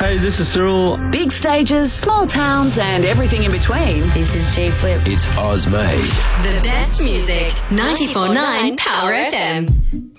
Hey, this is Cyril. Big stages, small towns, and everything in between. This is G Flip. It's Ozmade. The best music, 94.9 Power FM.